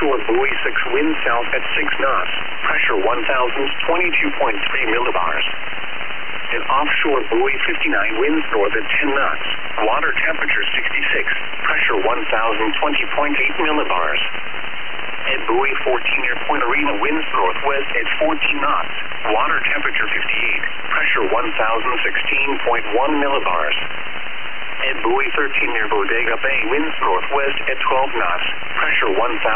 offshore buoy 6, wind south at 6 knots, pressure 1,022.3 millibars. At offshore buoy 59, winds north at 10 knots, water temperature 66, pressure 1,020.8 millibars. At buoy 14 near Point Arena, winds northwest at 14 knots, water temperature 58, pressure 1,016.1 millibars. At buoy 13 near Bodega Bay, winds northwest at 12 knots, pressure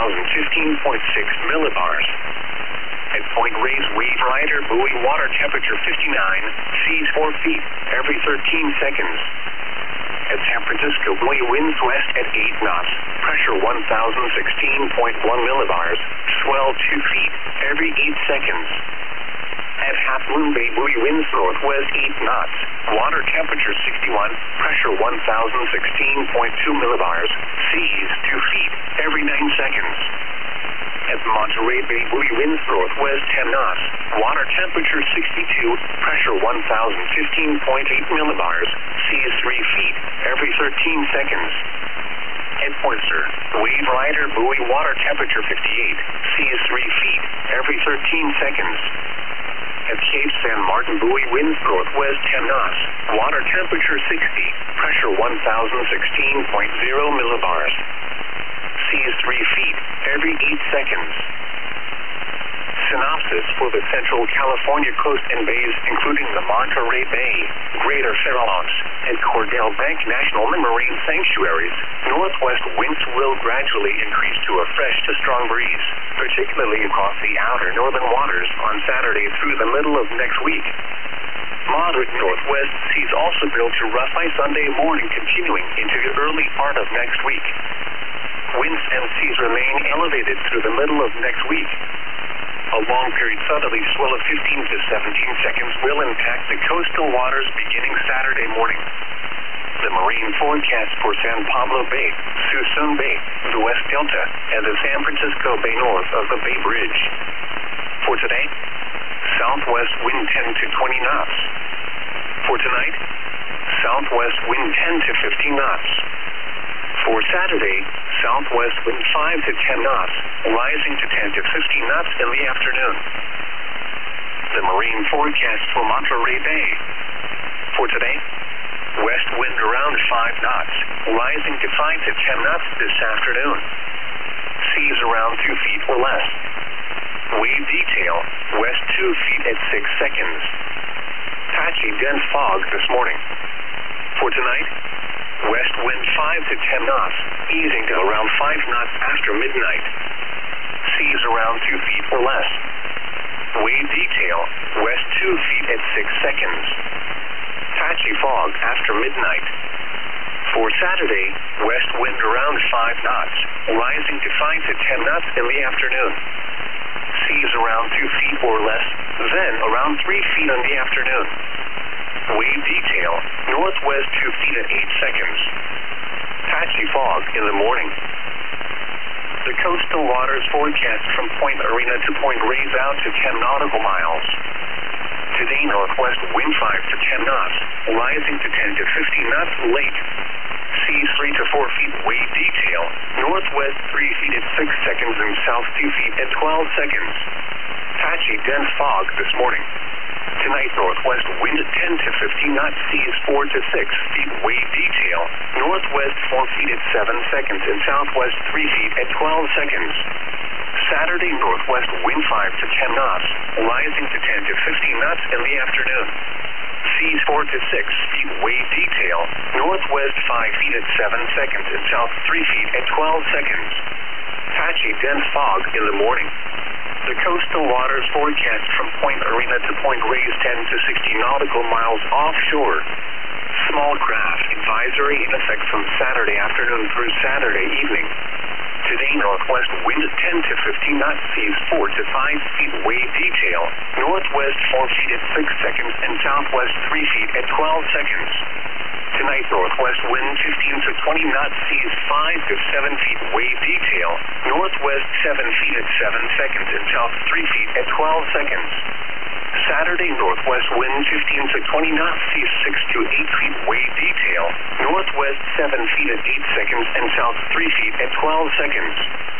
1,015.6 millibars. At Point Reyes, wave rider, buoy, water temperature 59, seas 4 feet every 13 seconds. At San Francisco, buoy, winds west at 8 knots, pressure 1,016.1 millibars, swell 2 feet every 8 seconds. At Half Moon Bay, buoy, winds northwest 8 knots, water temperature 61, pressure 1,016.2 millibars, seas 2 feet every 9 seconds. At Monterey Bay, buoy, winds northwest 10 knots, water temperature 62, pressure 1,015.8 millibars, seas 3 feet every 13 seconds. At Poinsett, wave rider, buoy, water temperature 58, seas 3 feet every 13 seconds. At Cape San Martin, buoy, winds northwest 10 knots, water temperature 60, pressure 1,016.0 millibars. Seas 3 feet every 8 seconds. Synopsis for the Central California coast and bays, including the Monterey Bay, Greater Farallones, and Cordell Bank National Marine Sanctuaries. Northwest winds will gradually increase to a fresh to strong breeze, particularly across the outer northern waters on Saturday through the middle of next week. Moderate northwest seas also build to rough by Sunday morning, continuing into the early part of next week. Winds and seas remain elevated through the middle of next week. A long-period southerly swell of 15 to 17 seconds will impact the coastal waters beginning Saturday morning. The marine forecast for San Pablo Bay, Suisun Bay, the West Delta, and the San Francisco Bay north of the Bay Bridge. For today, southwest wind 10 to 20 knots. For tonight, southwest wind 10 to 15 knots. For Saturday, southwest wind 5 to 10 knots, rising to 10 to 15 knots in the afternoon. The marine forecast for Monterey Bay. For today, west wind around 5 knots, rising to 5 to 10 knots this afternoon. Seas around 2 feet or less. Wave detail, west 2 feet at 6 seconds. Patchy dense fog this morning. For tonight, west wind 5 to 10 knots, easing to around 5 knots after midnight. Seas around 2 feet or less. Wave detail, west 2 feet at 6 seconds. Patchy fog after midnight. For Saturday, west wind around 5 knots, rising to 5 to 10 knots in the afternoon. Seas around 2 feet or less, then around 3 feet in the afternoon. Wave detail, northwest 2 feet at 8 seconds. Patchy fog in the morning. The coastal waters forecast from Point Arena to Point Reyes out to 10 nautical miles. Today, northwest wind 5 to 10 knots, rising to 10 to 15 knots late. Seas 3 to 4 feet, wave detail, northwest 3 feet at 6 seconds and south 2 feet at 12 seconds. Patchy dense fog this morning. Tonight, northwest wind 10 to 15 knots, seas 4 to 6 feet, wave detail, northwest 4 feet at 7 seconds and southwest 3 feet at 12 seconds. Saturday, northwest wind 5 to 10 knots, rising to 10 to 15 knots in the afternoon. Seas 4 to 6 feet, wave detail, northwest 5 feet at 7 seconds and south 3 feet at 12 seconds. Patchy dense fog in the morning. The coastal waters forecast from Point Arena to Point Reyes 10 to 60 nautical miles offshore. Small craft advisory in effect from Saturday afternoon through Saturday evening. Today, northwest wind 10 to 15 knots, seas 4 to 5 feet, wave detail, northwest 4 feet at 6 seconds and southwest 3 feet at 12 seconds. Tonight, northwest wind 15 to 20 knots, seas 5 to 7 feet, wave detail, northwest 7 feet at 7 seconds and south 3 feet at 12 seconds. Saturday, northwest wind 15 to 20 knots, seas 6 to 8 feet, wave detail, northwest 7 feet at 8 seconds and south 3 feet at 12 seconds.